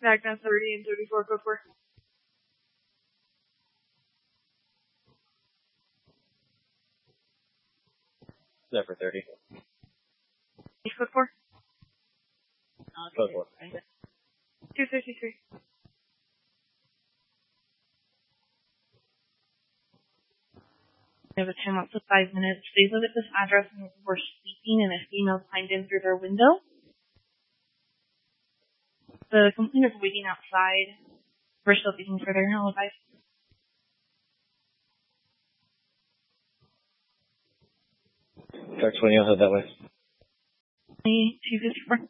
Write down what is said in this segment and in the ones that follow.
Magna 30 and 34, code 4. Zephyr 30. Code 4. Code 4. 253. We have a time up to 5 minutes. Please look at this address and we're sleeping and a female climbed in through their window. The complainant is waiting outside. We're still looking for their alibis. Dark 20, I'll head that way. 254.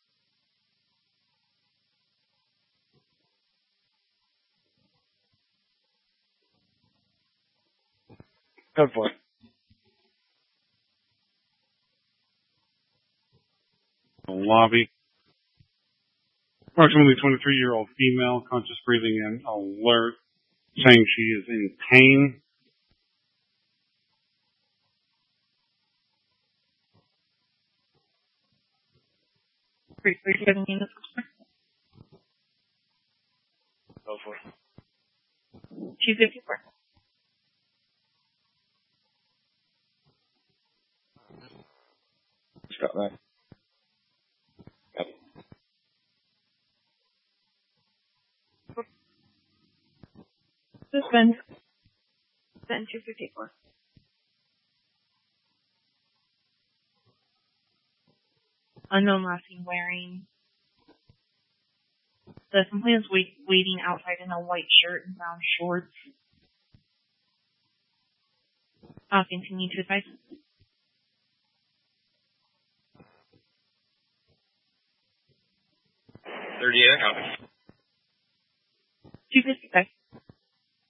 Code 4. Lobby. Approximately 23-year-old female, conscious breathing and alert, saying she is in pain. Code 4. 254. Scott, right. Yep. Suspend. Then 254. Unknown last seen wearing. The complainant's waiting outside in a white shirt and brown shorts. I'll continue to advise. 38, I copy. 255.